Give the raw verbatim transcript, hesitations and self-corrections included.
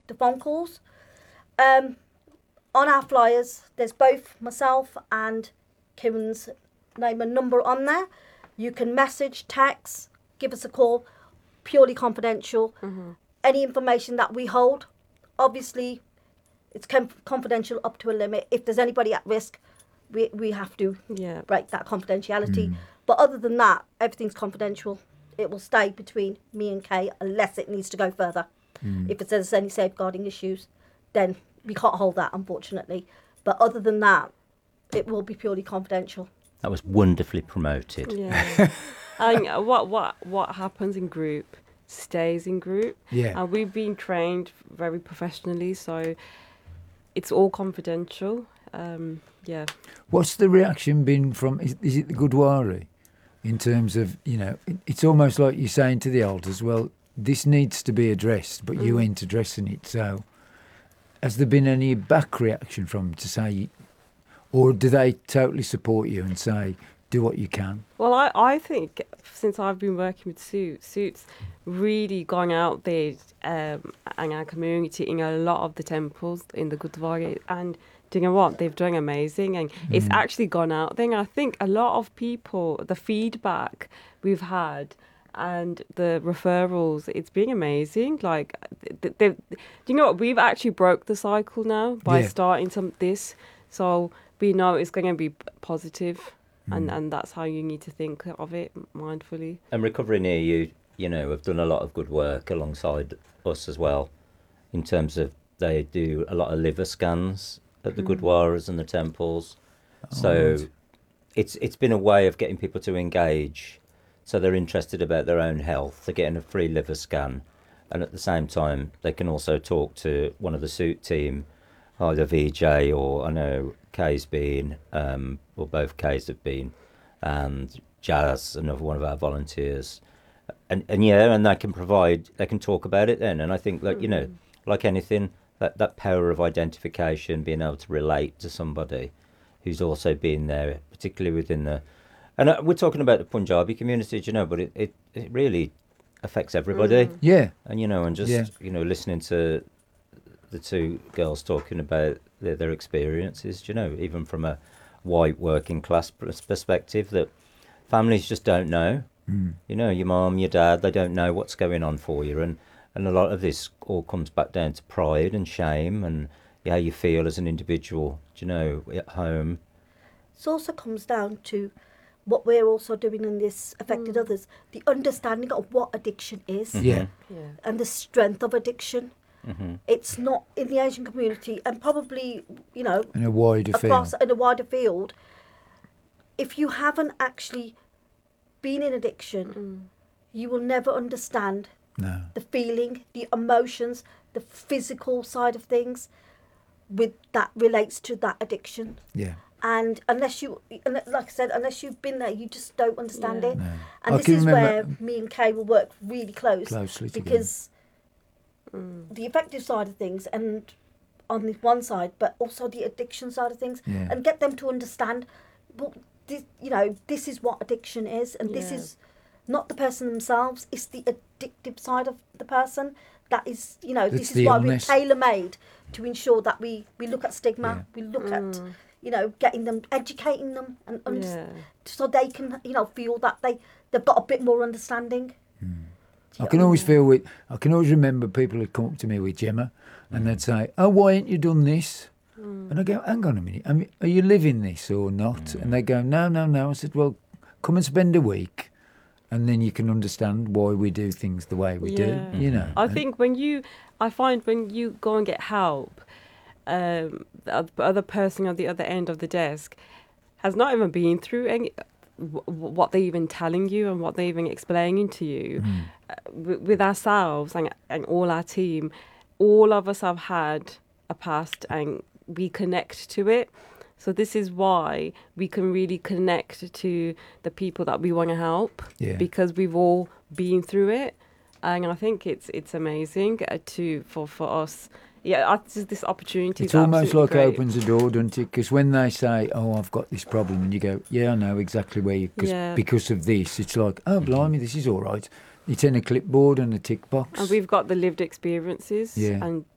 to phone calls. Um, on our flyers, there's both myself and Kieran's name and number on there. You can message, text, give us a call, purely confidential. Mm-hmm. Any information that we hold, obviously, it's com- confidential up to a limit. If there's anybody at risk, we we have to yeah. break that confidentiality. Mm. But other than that, everything's confidential. It will stay between me and Kay unless it needs to go further. Mm. If there's any safeguarding issues, then we can't hold that, unfortunately. But other than that, it will be purely confidential. That was wonderfully promoted. Yeah. And what what what happens in group stays in group. Yeah. And we've been trained very professionally, so it's all confidential. Um, yeah. What's the reaction been from? Is, is it the Gurdwara? In terms of, you know, it, it's almost like you're saying to the elders, well, this needs to be addressed, but mm. you ain't addressing it. So, has there been any back reaction from them to say, or do they totally support you and say, do what you can? Well, I, I think since I've been working with Suits, Suits really gone out there um, in our community, in a lot of the temples in the Gurdwara, and do you know what? They've done amazing, and mm. it's actually gone out there. And I think a lot of people, the feedback we've had and the referrals, it's been amazing. Like, they, they, do you know what? We've actually broke the cycle now by yeah. starting some this. So we know it's going to be positive. And and that's how you need to think of it mindfully. And Recovery Near You, you know, have done a lot of good work alongside us as well, in terms of they do a lot of liver scans at the mm. Gurdwaras and the temples. Oh, so right. it's it's been a way of getting people to engage, so they're interested about their own health. They're getting a free liver scan, and at the same time they can also talk to one of the suit team, either V J or I know Kay's been, um, or both Kay's have been, and Jazz, another one of our volunteers, and and yeah, and they can provide, they can talk about it then. And I think, like mm. you know, like anything, that that power of identification, being able to relate to somebody who's also been there, particularly within the, and uh, we're talking about the Punjabi community, you know, but it it, it really affects everybody. Mm. Yeah, and you know, and just yeah. you know, listening to the two girls talking about their, their experiences, you know, even from a white working class perspective, that families just don't know. Mm. You know, your mum, your dad, they don't know what's going on for you. And, and a lot of this all comes back down to pride and shame and how you feel as an individual, you know, at home. It also comes down to what we're also doing in this Affected mm. Others, the understanding of what addiction is. Mm-hmm. Yeah. yeah. And the strength of addiction. Mm-hmm. It's not in the Asian community, and probably, you know, in a wider across field. in a wider field. If you haven't actually been in addiction, mm. you will never understand no. the feeling, the emotions, the physical side of things, with that relates to that addiction. Yeah. And unless you, like I said, unless you've been there, you just don't understand yeah. it. No. And I this is where remember, me and Kay will work really close, closely because. Mm. The effective side of things, and on the one side, but also the addiction side of things, yeah. and get them to understand, well, this, you know, this is what addiction is, and yeah. this is not the person themselves, it's the addictive side of the person. That is, you know, it's this is why illness. we're tailor-made to ensure that we, we look at stigma, yeah. we look mm. at, you know, getting them, educating them, and under- yeah. so they can, you know, feel that they, they've got a bit more understanding. Mm. I can always feel with, I can always remember people who'd come up to me with Gemma and mm. they'd say, oh, why ain't you done this? Mm. And I go, hang on a minute, I mean, are you living this or not? Mm. And they go, no, no, no. I said, well, come and spend a week and then you can understand why we do things the way we yeah. do, you know. I and think when you, I find when you go and get help, um, the other person on the other end of the desk has not even been through any, what they're even telling you and what they're even explaining to you. Mm. Uh, w- with ourselves and, and all our team, all of us have had a past and we connect to it. So this is why we can really connect to the people that we want to help, yeah. because we've all been through it. And I think it's it's amazing uh, to for, for us. Yeah, uh, this, this opportunity. It's almost like great. opens a door, doesn't it? Because when they say, "Oh, I've got this problem," and you go, "Yeah, I know exactly where you," cause, yeah. because of this, it's like, "Oh, blimey, this is all right." It's in a clipboard and a tick box. And we've got the lived experiences, yeah. and